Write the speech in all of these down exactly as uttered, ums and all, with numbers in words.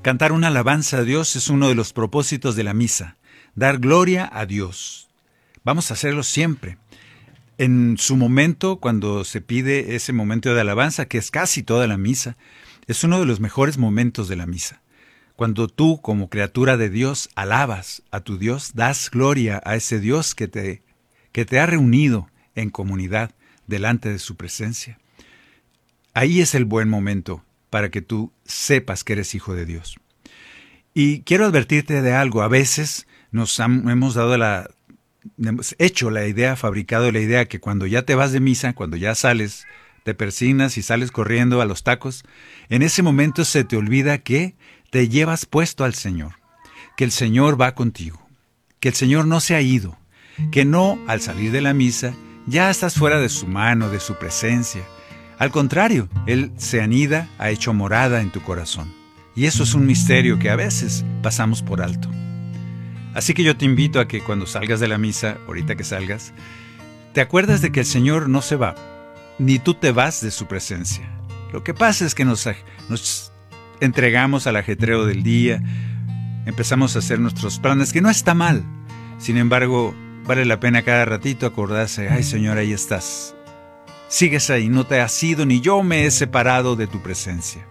Cantar una alabanza a Dios es uno de los propósitos de la misa, dar gloria a Dios. Vamos a hacerlo siempre. En su momento, cuando se pide ese momento de alabanza, que es casi toda la misa, es uno de los mejores momentos de la misa. Cuando tú, como criatura de Dios, alabas a tu Dios, das gloria a ese Dios que te, que te ha reunido en comunidad delante de su presencia. Ahí es el buen momento para que tú sepas que eres hijo de Dios. Y quiero advertirte de algo. A veces nos han, hemos dado la, hemos hecho la idea, fabricado la idea que cuando ya te vas de misa, cuando ya sales, te persignas y sales corriendo a los tacos, en ese momento se te olvida que te llevas puesto al Señor, que el Señor va contigo, que el Señor no se ha ido, que no, al salir de la misa, ya estás fuera de su mano, de su presencia. Al contrario, Él se anida, ha hecho morada en tu corazón. Y eso es un misterio que a veces pasamos por alto. Así que yo te invito a que cuando salgas de la misa, ahorita que salgas, te acuerdes de que el Señor no se va, ni tú te vas de su presencia. Lo que pasa es que nos, nos entregamos al ajetreo del día, empezamos a hacer nuestros planes, que no está mal. Sin embargo, vale la pena cada ratito acordarse, ay Señor, ahí estás. Sigues ahí, no te has ido, ni yo me he separado de tu presencia.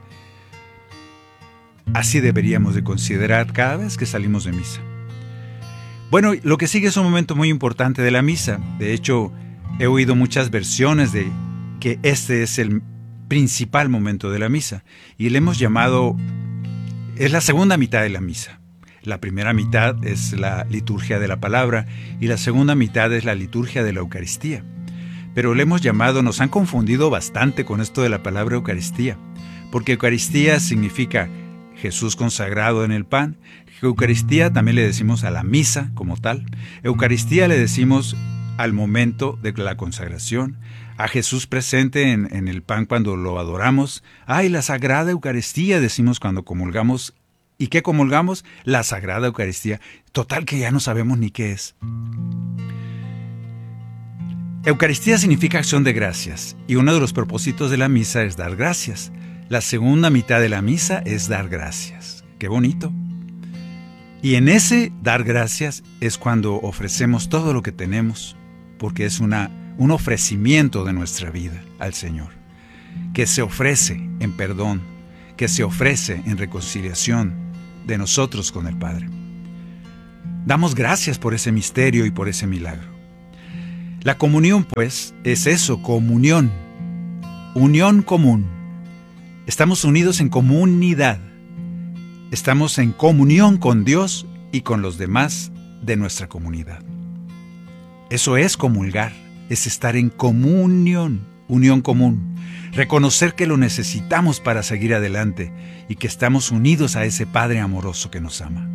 Así deberíamos de considerar cada vez que salimos de misa. Bueno, lo que sigue es un momento muy importante de la misa. De hecho, he oído muchas versiones de que este es el principal momento de la misa. Y le hemos llamado, es la segunda mitad de la misa. La primera mitad es la liturgia de la palabra y la segunda mitad es la liturgia de la Eucaristía. Pero le hemos llamado, nos han confundido bastante con esto de la palabra Eucaristía. Porque Eucaristía significa Jesús consagrado en el pan. Eucaristía también le decimos a la misa como tal. Eucaristía le decimos al momento de la consagración. A Jesús presente en, en el pan cuando lo adoramos. ¡Ay, la Sagrada Eucaristía! Decimos cuando comulgamos. ¿Y qué comulgamos? La Sagrada Eucaristía. Total que ya no sabemos ni qué es. Eucaristía significa acción de gracias. Y uno de los propósitos de la misa es dar gracias. La segunda mitad de la misa es dar gracias. ¡Qué bonito! Y en ese dar gracias es cuando ofrecemos todo lo que tenemos, porque es una, un ofrecimiento de nuestra vida al Señor, que se ofrece en perdón, que se ofrece en reconciliación de nosotros con el Padre. Damos gracias por ese misterio y por ese milagro. La comunión, pues, es eso, comunión, unión común. Estamos unidos en comunidad. Estamos en comunión con Dios y con los demás de nuestra comunidad. Eso es comulgar, es estar en comunión, unión común. Reconocer que lo necesitamos para seguir adelante y que estamos unidos a ese Padre amoroso que nos ama.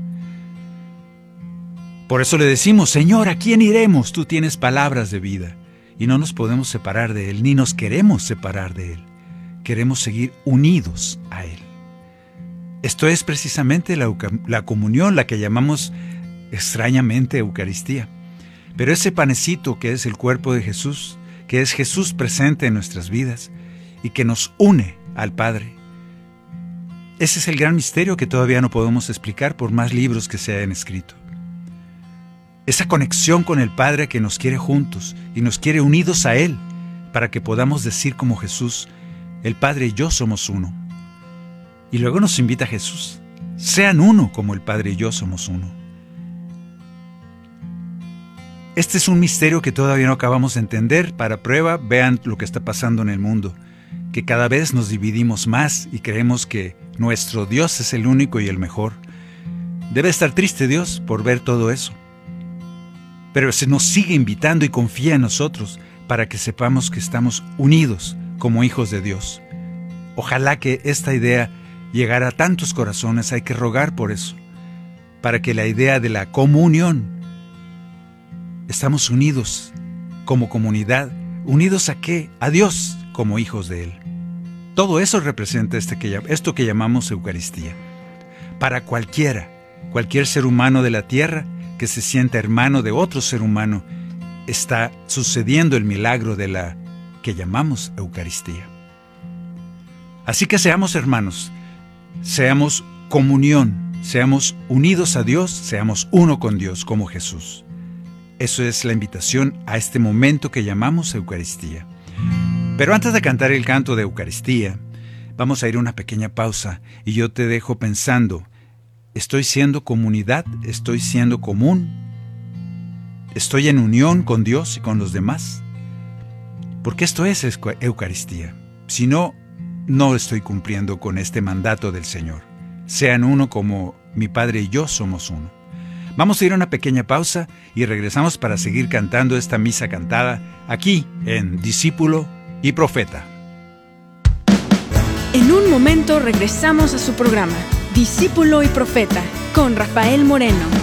Por eso le decimos, Señor, ¿a quién iremos? Tú tienes palabras de vida y no nos podemos separar de Él, ni nos queremos separar de Él. Queremos seguir unidos a Él. Esto es precisamente la, la comunión, la que llamamos extrañamente Eucaristía. Pero ese panecito que es el cuerpo de Jesús, que es Jesús presente en nuestras vidas y que nos une al Padre, ese es el gran misterio que todavía no podemos explicar por más libros que se hayan escrito. Esa conexión con el Padre que nos quiere juntos y nos quiere unidos a Él para que podamos decir como Jesús, el Padre y yo somos uno. Y luego nos invita a Jesús, sean uno como el Padre y yo somos uno. Este es un misterio que todavía no acabamos de entender. Para prueba, vean lo que está pasando en el mundo, que cada vez nos dividimos más y creemos que nuestro Dios es el único y el mejor. Debe estar triste Dios por ver todo eso. Pero se nos sigue invitando y confía en nosotros para que sepamos que estamos unidos como hijos de Dios. Ojalá que esta idea llegara a tantos corazones, hay que rogar por eso, para que la idea de la comunión, estamos unidos como comunidad, unidos a qué? A Dios como hijos de Él. Todo eso representa este que, esto que llamamos Eucaristía. Para cualquiera, cualquier ser humano de la tierra que se sienta hermano de otro ser humano, está sucediendo el milagro de la que llamamos Eucaristía. Así que seamos hermanos, seamos comunión, seamos unidos a Dios, seamos uno con Dios como Jesús. Eso es la invitación a este momento que llamamos Eucaristía. Pero antes de cantar el canto de Eucaristía, vamos a ir a una pequeña pausa y yo te dejo pensando, ¿estoy siendo comunidad? ¿Estoy siendo común? ¿Estoy en unión con Dios y con los demás? Porque esto es Eucaristía. Si no, no estoy cumpliendo con este mandato del Señor. Sean uno como mi Padre y yo somos uno. Vamos a ir a una pequeña pausa y regresamos para seguir cantando esta misa cantada aquí en Discípulo y Profeta. En un momento regresamos a su programa, Discípulo y Profeta, con Rafael Moreno.